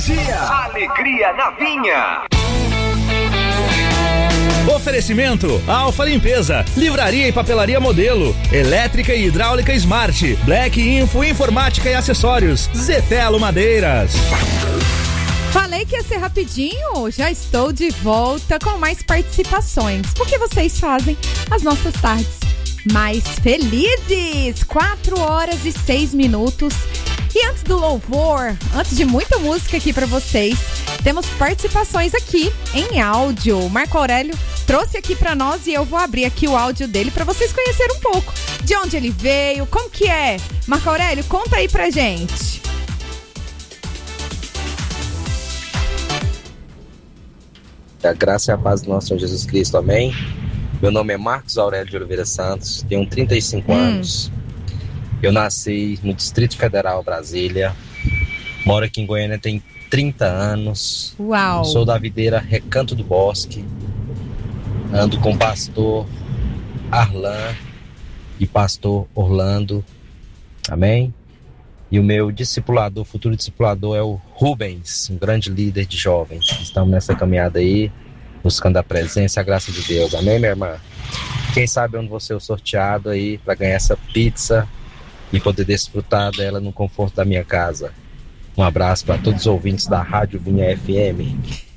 Alegria na Vinha. Oferecimento Alfa Limpeza, Livraria e Papelaria Modelo, Elétrica e Hidráulica Smart, Black Info Informática e Acessórios, Zetelo Madeiras. Falei que ia ser rapidinho, já estou de volta com mais participações, porque vocês fazem as nossas tardes mais felizes. 4h06. E antes do louvor, antes de muita música aqui pra vocês, temos participações aqui em áudio. O Marco Aurélio trouxe aqui pra nós e eu vou abrir aqui o áudio dele pra vocês conhecerem um pouco de onde ele veio, como que é. Marco Aurélio, conta aí pra gente. A graça e a paz do nosso Senhor Jesus Cristo, amém? Meu nome é Marcos Aurélio de Oliveira Santos, tenho 35 anos. Eu nasci no Distrito Federal, Brasília. Moro aqui em Goiânia tem 30 anos. Uau! Sou da videira Recanto do Bosque. Ando com o pastor Arlan e pastor Orlando. Amém? E o meu discipulador, futuro discipulador, é o Rubens, um grande líder de jovens. Estamos nessa caminhada aí, buscando a presença e a graça de Deus. Amém, minha irmã? Quem sabe onde você é o sorteado aí para ganhar essa pizza e poder desfrutar dela no conforto da minha casa. Um abraço para todos os ouvintes da Rádio Vinha FM.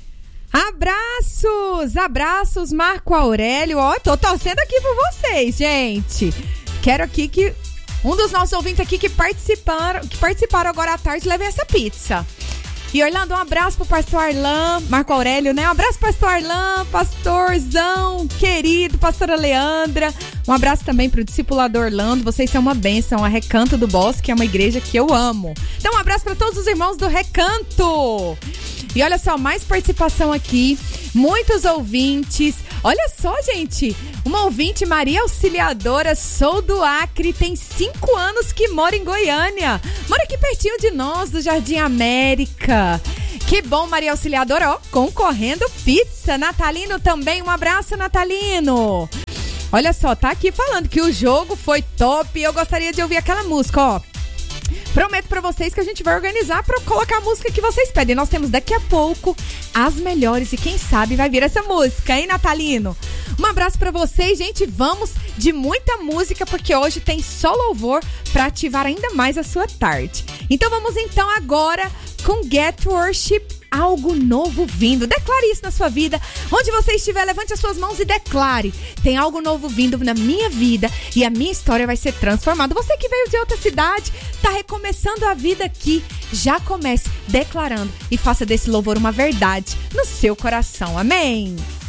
Abraços, Marco Aurélio. Ó, tô torcendo aqui por vocês, gente. Quero aqui que um dos nossos ouvintes aqui que participaram agora à tarde leve essa pizza. E Orlando, um abraço pro pastor Arlan, Marco Aurélio, né? Um abraço pro pastor Arlan, pastorzão querido, pastora Leandra. Um abraço também pro discipulador Orlando. Vocês são uma bênção, a Recanto do Bosque, é uma igreja que eu amo. Então um abraço para todos os irmãos do Recanto. E olha só, mais participação aqui, muitos ouvintes. Olha só, gente, uma ouvinte, Maria Auxiliadora, sou do Acre, tem 5 anos que mora em Goiânia. Mora aqui pertinho de nós, do Jardim América. Que bom, Maria Auxiliadora, ó, concorrendo pizza. Natalino também, um abraço, Natalino. Olha só, tá aqui falando que o jogo foi top e eu gostaria de ouvir aquela música, ó. Prometo pra vocês que a gente vai organizar pra colocar a música que vocês pedem. Nós temos daqui a pouco as melhores e quem sabe vai vir essa música, hein, Natalino? Um abraço pra vocês, gente. Vamos de muita música porque hoje tem só louvor pra ativar ainda mais a sua tarde. Então vamos então agora com Get Worship, algo novo vindo. Declare isso na sua vida. Onde você estiver, levante as suas mãos e declare. Tem algo novo vindo na minha vida e a minha história vai ser transformada. Você que veio de outra cidade, tá recomeçando a vida aqui, já comece declarando e faça desse louvor uma verdade no seu coração. Amém?